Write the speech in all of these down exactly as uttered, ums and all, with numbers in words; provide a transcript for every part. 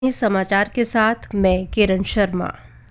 इस समाचार के साथ मैं किरण शर्मा।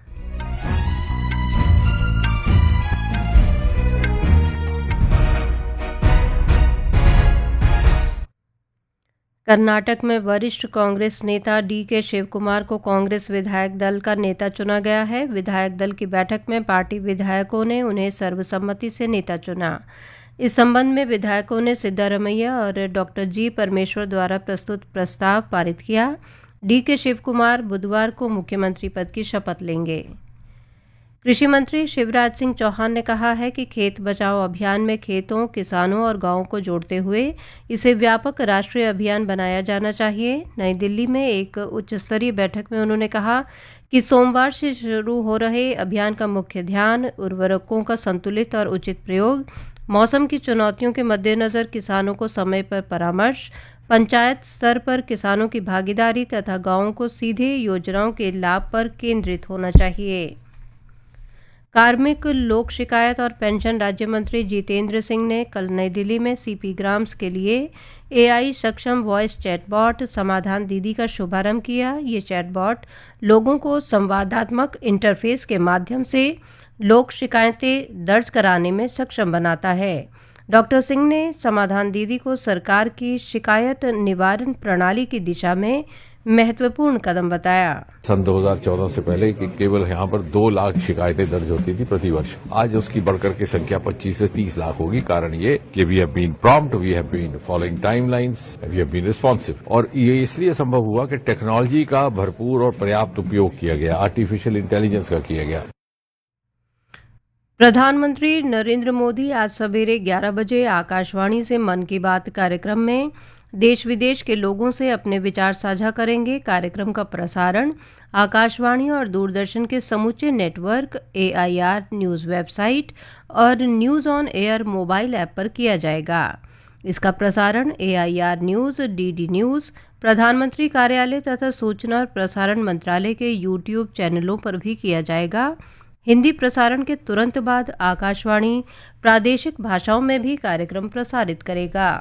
कर्नाटक में वरिष्ठ कांग्रेस नेता डी के शिवकुमार को कांग्रेस विधायक दल का नेता चुना गया है। विधायक दल की बैठक में पार्टी विधायकों ने उन्हें सर्वसम्मति से नेता चुना। इस संबंध में विधायकों ने सिद्धारमैया और डॉक्टर जी परमेश्वर द्वारा प्रस्तुत प्रस्ताव पारित किया। डी के शिवकुमार बुधवार को मुख्यमंत्री पद की शपथ लेंगे। कृषि मंत्री शिवराज सिंह चौहान ने कहा है कि खेत बचाओ अभियान में खेतों, किसानों और गांवों को जोड़ते हुए इसे व्यापक राष्ट्रीय अभियान बनाया जाना चाहिए। नई दिल्ली में एक उच्च स्तरीय बैठक में उन्होंने कहा कि सोमवार से शुरू हो रहे अभियान का मुख्य ध्यान उर्वरकों का संतुलित और उचित प्रयोग, मौसम की चुनौतियों के मद्देनजर किसानों को समय पर परामर्श, पंचायत स्तर पर किसानों की भागीदारी तथा गांवों को सीधे योजनाओं के लाभ पर केंद्रित होना चाहिए। कार्मिक, लोक शिकायत और पेंशन राज्य मंत्री जितेंद्र सिंह ने कल नई दिल्ली में सीपी ग्राम्स के लिए एआई सक्षम वॉइस चैटबॉट समाधान दीदी का शुभारंभ किया। ये चैटबॉट लोगों को संवादात्मक इंटरफेस के माध्यम से लोक शिकायतें दर्ज कराने में सक्षम बनाता है। डॉक्टर सिंह ने समाधान दीदी को सरकार की शिकायत निवारण प्रणाली की दिशा में महत्वपूर्ण कदम बताया। सन दो हज़ार चौदह से पहले कि केवल यहाँ पर दो लाख शिकायतें दर्ज होती थी प्रति वर्ष, आज उसकी बढ़कर के संख्या पच्चीस से तीस लाख होगी। कारण ये कि we have been prompt, we have been following timelines, we have been responsive. और ये इसलिए संभव हुआ कि टेक्नोलॉजी का भरपूर और पर्याप्त उपयोग किया गया, आर्टिफिशियल इंटेलिजेंस का किया गया। प्रधानमंत्री नरेंद्र मोदी आज सवेरे ग्यारह बजे आकाशवाणी से मन की बात कार्यक्रम में देश विदेश के लोगों से अपने विचार साझा करेंगे। कार्यक्रम का प्रसारण आकाशवाणी और दूरदर्शन के समूचे नेटवर्क, एआईआर न्यूज वेबसाइट और news on air mobile app पर किया जाएगा। इसका प्रसारण एआईआर न्यूज, डीडी न्यूज, प्रधानमंत्री कार्यालय तथा सूचना और प्रसारण मंत्रालय के यूट्यूब चैनलों पर भी किया जाएगा। हिंदी प्रसारण के तुरंत बाद आकाशवाणी प्रादेशिक भाषाओं में भी कार्यक्रम प्रसारित करेगा।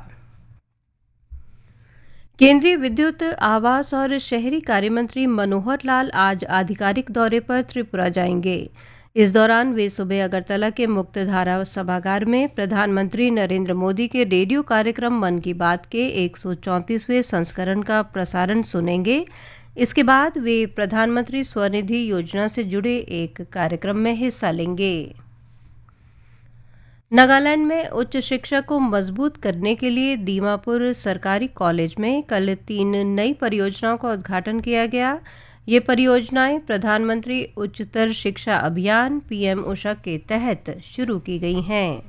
केंद्रीय विद्युत, आवास और शहरी कार्य मंत्री मनोहर लाल आज आधिकारिक दौरे पर त्रिपुरा जाएंगे। इस दौरान वे सुबह अगरतला के मुक्तधारा सभागार में प्रधानमंत्री नरेंद्र मोदी के रेडियो कार्यक्रम मन की बात के एक सौ चौंतीसवें संस्करण का प्रसारण सुनेंगे। इसके बाद वे प्रधानमंत्री स्वनिधि योजना से जुड़े एक कार्यक्रम में हिस्सा लेंगे। नागालैंड में उच्च शिक्षा को मजबूत करने के लिए दीमापुर सरकारी कॉलेज में कल तीन नई परियोजनाओं का उद्घाटन किया गया। ये परियोजनाएं प्रधानमंत्री उच्चतर शिक्षा अभियान पीएम उषा के तहत शुरू की गई हैं।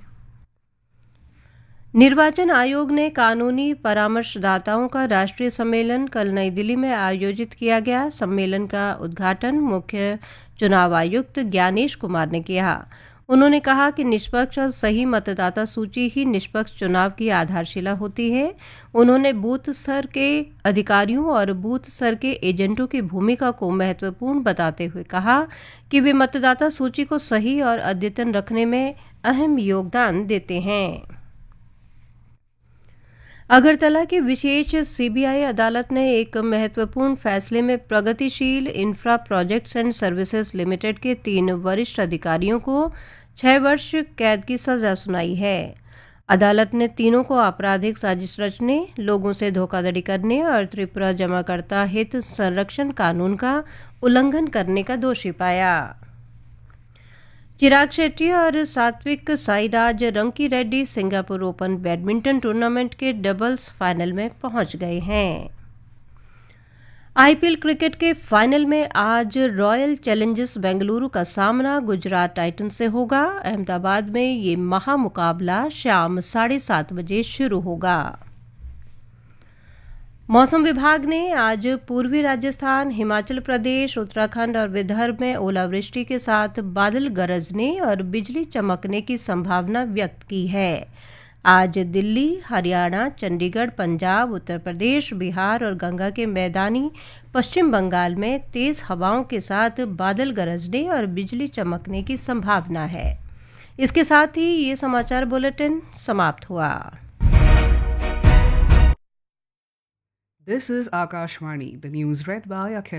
निर्वाचन आयोग ने कानूनी परामर्शदाताओं का राष्ट्रीय सम्मेलन कल नई दिल्ली में आयोजित किया गया। सम्मेलन का उद्घाटन मुख्य चुनाव आयुक्त ज्ञानेश कुमार ने किया। उन्होंने कहा कि निष्पक्ष और सही मतदाता सूची ही निष्पक्ष चुनाव की आधारशिला होती है। उन्होंने बूथ स्तर के अधिकारियों और बूथ स्तर के एजेंटों की भूमिका को महत्वपूर्ण बताते हुए कहा कि वे मतदाता सूची को सही और अद्यतन रखने में अहम योगदान देते हैं। अगरतला की विशेष सीबीआई अदालत ने एक महत्वपूर्ण फैसले में प्रगतिशील infra projects and services limited के तीन वरिष्ठ अधिकारियों को छह वर्ष कैद की सजा सुनाई है। अदालत ने तीनों को आपराधिक साजिश रचने, लोगों से धोखाधड़ी करने और त्रिपुरा जमाकर्ता हित संरक्षण कानून का उल्लंघन करने का दोषी पाया। चिराग शेट्टी और Satwik Sairaj Rankireddy Singapore open badminton tournament के डबल्स फाइनल में पहुंच गए हैं। आईपीएल क्रिकेट के फाइनल में आज रॉयल चैलेंजर्स बेंगलुरु का सामना गुजरात टाइटंस से होगा। अहमदाबाद में ये महामुकाबला शाम साढ़े सात बजे शुरू होगा। मौसम विभाग ने आज पूर्वी राजस्थान, हिमाचल प्रदेश, उत्तराखंड और विदर्भ में ओलावृष्टि के साथ बादल गरजने और बिजली चमकने की संभावना व्यक्त की है। आज दिल्ली, हरियाणा, चंडीगढ़, पंजाब, उत्तर प्रदेश, बिहार और गंगा के मैदानी पश्चिम बंगाल में तेज हवाओं के साथ बादल गरजने और बिजली चमकने की संभावना है। इसके साथ ही ये समाचार बुलेटिन समाप्त हुआ। This is Akashvani, the news read by Akhil.